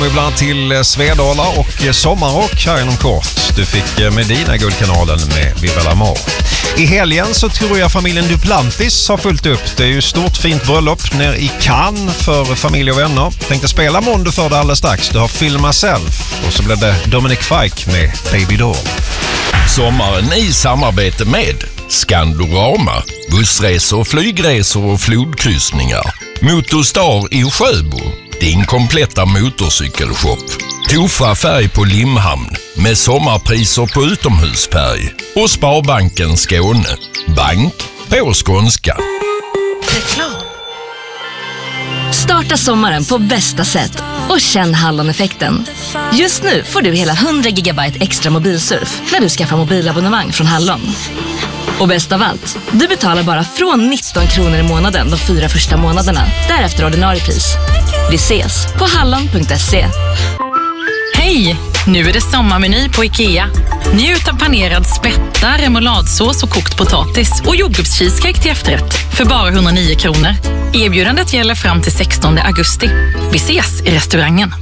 Ibland till Svedala och sommarrock här inom kort. Du fick Medina Guldkanalen med Viva la Mar. I helgen så tror jag familjen Duplantis har fullt upp. Det är ju stort fint bröllop ner i Cannes för familj och vänner. Tänkte spela Mondo för det alldeles strax. Du har Phil Myself och så blev det Dominic Fike med Baby Doll. Sommaren i samarbete med Skandorama, bussresor, flygresor och flodkryssningar. Motorstar i Sjöbo, din kompletta motorcykelshop. Tofa färg på Limhamn med sommarpriser på utomhusfärg. Och Sparbanken Skåne, bank på skånska. Reklam. Starta sommaren på bästa sätt och känn Hallon-effekten. Just nu får du hela 100 GB extra mobilsurf när du skaffar mobilabonnemang från Hallon. Och bäst av allt, du betalar bara från 19 kronor i månaden de 4 första månaderna. Därefter ordinarie pris. Vi ses på hallon.se. Hej! Nu är det sommarmeny på IKEA. Njut av panerad spätta, remouladsås och kokt potatis och jordgubbscheesecake till efterrätt för bara 109 kronor. Erbjudandet gäller fram till 16 augusti. Vi ses i restaurangen.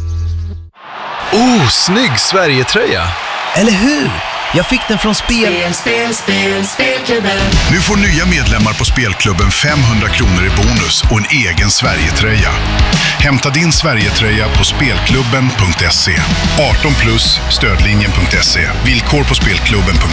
Snygg Sverige-tröja! Eller hur? Jag fick den från Spelklubben. Nu får nya medlemmar på Spelklubben 500 kronor i bonus och en egen Sverige-tröja. Hämta din Sverige-tröja på spelklubben.se. 18+, stödlinjen.se. Villkor på spelklubben.se.